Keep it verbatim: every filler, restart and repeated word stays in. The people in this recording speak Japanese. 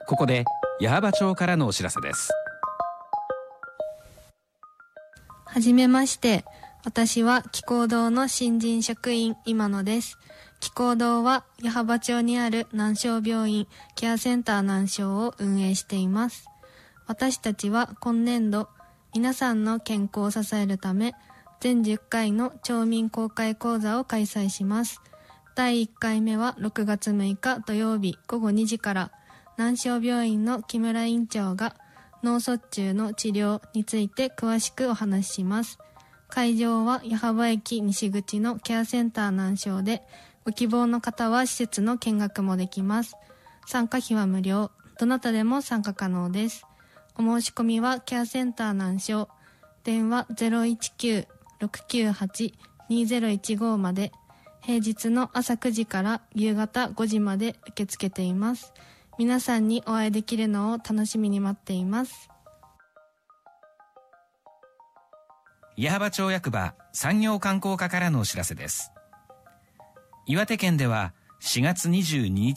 ここで矢巾町からのお知らせです。 はじめまして、私は気候堂の新人職員今野です。気候堂は矢巾町にある南小病院ケアセンター南小を運営しています。私たちは今年度皆さんの健康を支えるため全じゅっかいの町民公開講座を開催します。だいいっかいめはろくがつむいか土曜日ごごにじから南小病院の木村院長が脳卒中の治療について詳しくお話しします。会場は矢巾駅西口のケアセンター南小で、ご希望の方は施設の見学もできます。参加費は無料、どなたでも参加可能です。お申し込みはケアセンター南小、電話 ゼロいちきゅう ろくきゅうはち にゼロいちご まで、平日の朝くじから夕方ごじまで受け付けています。皆さんにお会いできるのを楽しみに待っています。 矢巾町役場産業観光課からのお知らせです。岩手県ではしがつにじゅうににち